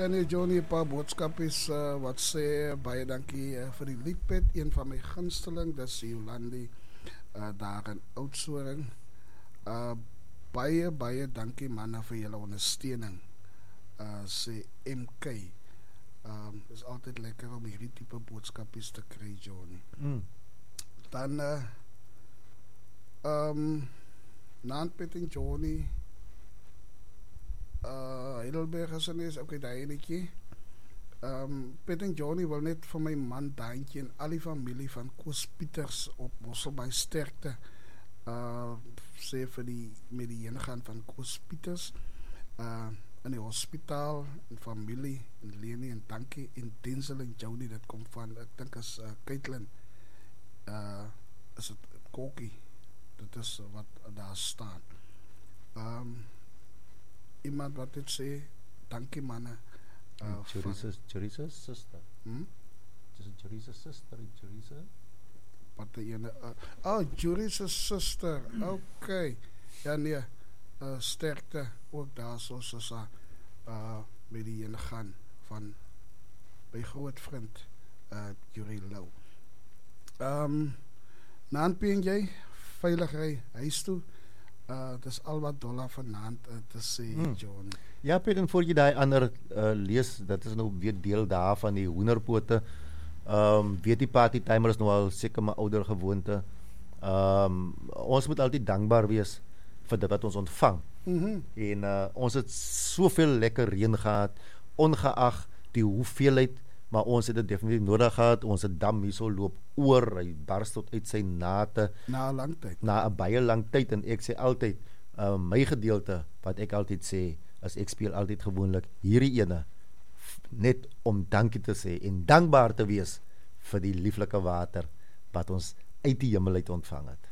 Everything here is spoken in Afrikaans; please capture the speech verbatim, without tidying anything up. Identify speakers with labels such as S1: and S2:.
S1: Ja nee Johnny, 'n paar boodskapies uh, wat sê baie dankie uh, vir die liedpad, een van my gunsteling, dis Jolandi uh, daar in Oudtshoorn. Uh, baie baie dankie manne vir julle ondersteuning. Uh, sê M K. Um, is altyd lekker om hierdie tipe boodskapies te kry, Johnny.
S2: Mm.
S1: Dan uh, um, Naanpet en Johnny. Uh, Heidelberg is er niet, oké, daar enetjie. Um, Pet en Johnny wil net vir my man Daantjie en al die familie van Koos Pieters op Mosselbaai sterkte. Uh, sê vir die met die heen gaan van Koos Pieters. Uh, in die hospitaal, en familie, en Leni en dankie, en Denzel en Jody, dit kom van, ek dink is uh, Caitlin, uh, is het Kokie, dit is uh, wat uh, daar staan. Um, iemand wat dit sê, dankie manne. Uh,
S2: Jerisa's sister.
S1: Hmm?
S2: Is het Jerisa's sister, Jerisa?
S1: Wat die ene, uh, oh, Jerisa's sister, ok, ja nee, Uh, sterkte ook daar soos as uh, by die ene gaan van by groot vriend uh, Jurie Lou. Um, Naanpie en jy, veilig ry huis toe, uh, dis al wat Dolla vanaand uh, te sê, hmm. John.
S2: Ja, Piet, en voor jy die ander uh, lees, dat is nou weer deel daar van die hoenderpote, um, weet die party timer is nou al seker my ouder gewoonte, um, ons moet altyd dankbaar wees vir dit wat ons ontvang.
S1: Mm-hmm.
S2: En uh, ons het soveel lekker reën gehad, ongeag die hoeveelheid, maar ons het dit definitief nodig gehad. Ons het dam hierso loop oor, hy barst tot uit sy nate.
S1: Na 'n lang tyd.
S2: Na 'n baie lang tyd, en ek sê altyd, uh, my gedeelte, wat ek altyd sê, as ek speel altyd gewoonlik hierdie ene, net om dankie te sê, en dankbaar te wees vir die lieflike water, wat ons uit die hemel uit ontvang het.